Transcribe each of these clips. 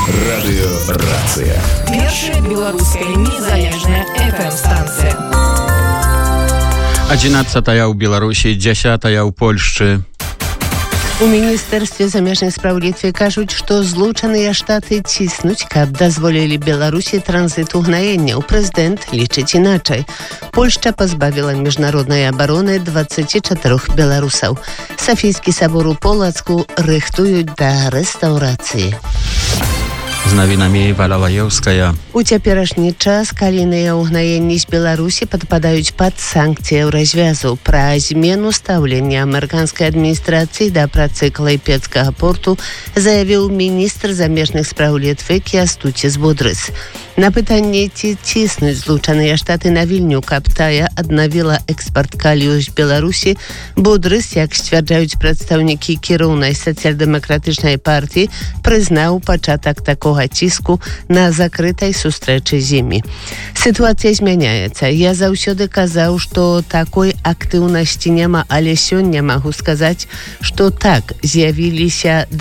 Радыёрацыя. Першая беларуская незалежная FM-станцыя. 11-я ў Беларусі, 10-я ў Польшчы. У Міністэрстве замежных спраў Літвы кажуць, што Злучаныя Штаты ціснуць, каб дазволілі Беларусі транзіт угнаенняў. Прэзідэнт лічыць іначай. Польшча пазбавіла міжнароднай абароны 24 беларусаў. Сафійскі сабор у Полацку рыхтуюць да рэстаўрацыі. З навінамі Валя Лаеўская. У цяперашні час калійныя ўгнаенні з Беларусі падпадаюць пад санкцыяў развязу. Пра змену стаўлення амерыканскай адміністрацыі да працы клайпедскага порту заявіў міністр замежных спраў Літвы Кястуцис Будрыс. На пытанне, ці ціснуць Злучаныя Штаты на Вільню, каб тая аднавіла экспарт калію з Беларусі, Будрыс, як сцвярджаюць прадстаўнікі кіроўнай сацыяльдэмакратычнай партыі, прызнаў пачатак такога ціску на закрытай сустрэчы з імі. Сітуацыя змяняецца. Я заўсёды казаў, што такой актыўнасці няма, але сёння магу сказаць, што так, з'явілася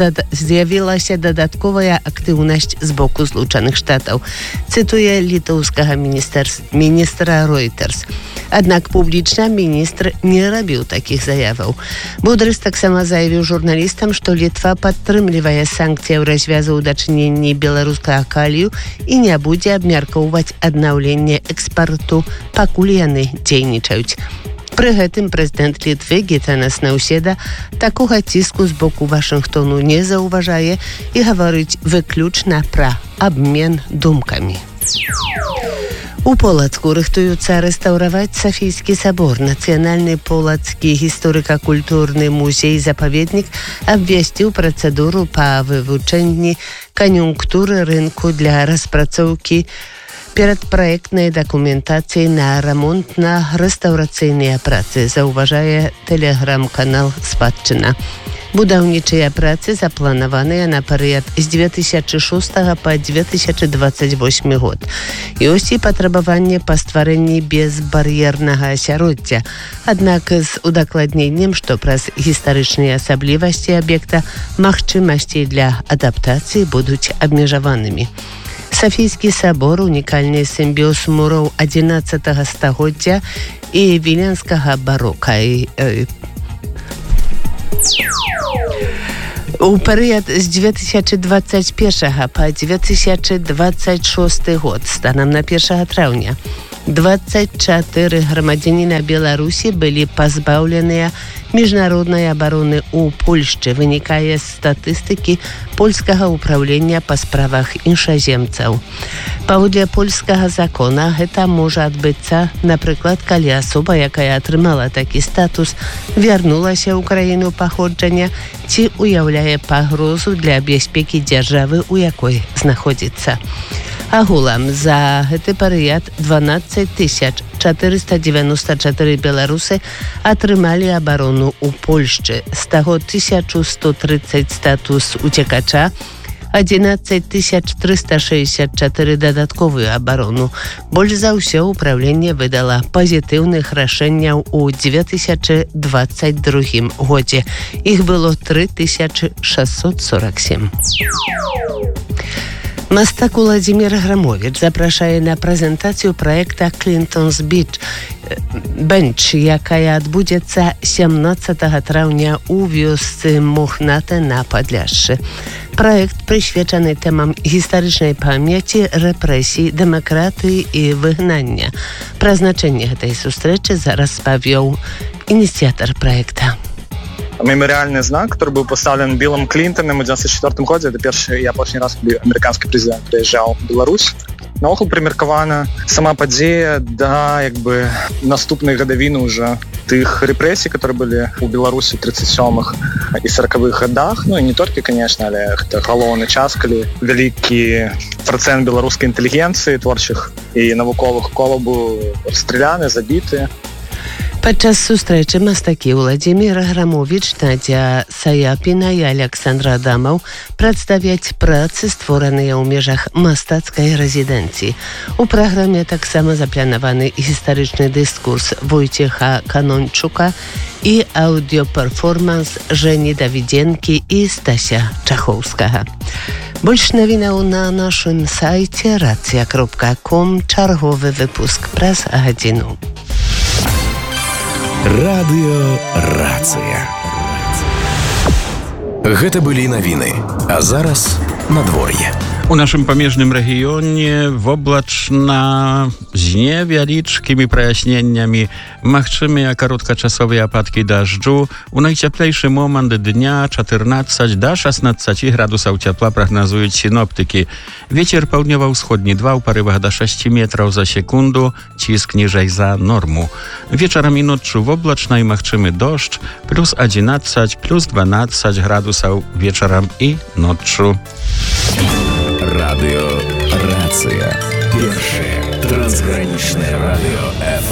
дадатковая актыўнасць з боку Злучаных Штатаў. Цытуе літоўскага міністра Reuters. Аднак публічна міністр не рабіў такіх заяваў. Будрыс таксама заявіў журналістам, што Літва падтрымлівае санкцыяў развязу ў дачыненні беларускага калію і не будзе абмяркоўваць аднаўленне экспарту, пакуль яны дзейнічаюць. Пры гэтым прэзідэнт Літвы Гітанас Наўседа такога ціску з боку Вашынгтону не заўважае і гаворыць выключна пра абмен думкамі. У Полацку рыхтуюцца рэстаўраваць Сафійскі сабор. Нацыянальны полацкі гісторыка-культурны музей-запаведнік абвясціў працэдуру па вывучэнні кан'юнктуры рынку для распрацоўкі перадпраектнай дакументацыі на рамонтна-рэстаўрацыйныя працы, заўважае тэлеграм-канал «Спадчына». Будаўнічыя працы запланаваныя на перыяд з 2006 па 2028 год. Ёсць і патрабаванне па стварэнні безбар'ернага асяроддзя. Аднак з удакладненнем, што праз гістарычныя асаблівасці аб'екта магчымасці для адаптацыі будуць абмежаванымі. Сафійскі сабор – унікальны сімбіёз мураў 11 стагоддзя і віленскага барока. У перыяд з 2021 па 2026 год станам на 1 траўня 24 грамадзяніна Беларусі былі пазбаўленыя міжнароднай абароны ў Польшчы, вынікае з статыстыкі польскага ўпраўлення па справах іншаземцаў. Паводле польскага закона гэта можа адбыцца, напрыклад, калі асоба, якая атрымала такі статус, вярнулася ў краіну паходжання ці уяўляе пагрозу для бяспекі дзяржавы, у якой знаходзіцца. Агулам за гэты перыяд 12 494 беларусы атрымалі абарону ў Польшчы. З таго 1130 статус уцекача, 11 364 дадатковую абарону. Больш за ўсё ўпраўленне выдала пазітыўных рашэнняў у 2022 годзе. Іх было 3647. Мастак Уладзімір Грамовіч запрашае на прэзентацыю праекта «Клінтонс Бенч», якая адбудзецца 17 траўня ў вёсцы Мохната на Падляшшы. Праект прысвечаны тэмам гістарычнай памяці, рэпрэсій, дэмакратыі і выгнання. Пра значэнне гэтай сустрэчы зараз павёў ініцыятар праекта. Мемориальный знак, который был поставлен Биллом Клинтоном в 1994 году. Это первый и апошні раз, коли американський президент приїжджав в Білорусь. Наокол приміркована сама подія до наступної годовини уже тих репресій, які були у Білорусі в 37-х і 40-х годах. Ну і не тільки, звісно, але це головний час, коли великий процент білоруської інтелігенції, творчих і наукових коло був розстріляні, забиті. Падчас сустрэчы мастакі Уладзімір Грамовіч, Надзя Саяпіна і Александр Адамаў прадставяць працы, створаныя ў межах мастацкай рэзідэнцыі. У праграме таксама запланаваны гістарычны дыскурс Войцеха Канончука і аўдыёперформанс Жені Давідзенкі і Стася Чахоўскага. Больше новинаў на нашым сайце racja.com. Чарговы выпуск праз гадзіну. Радыё «Рацыя». Гэта былі навіны, а зараз надвор'е. У нашым памежным рэгіёне воблачна з невялічкімі праясненнямі, магчымыя кароткачасовыя ападкі дажджу. У найцяплейшы момант дня 14 да 16 градусаў цяпла прагназуюць сіноптыкі. Вецер паўднёва-ўсходні 2 ў парывах да 6 метраў за секунду, ціск ніжэй за норму. Вечарам і ноччу воблачна і магчымы дождж, плюс 11, плюс 12 градусаў вечарам і ноччу. Радыё «Рацыя». Першае трансгранічнае радыё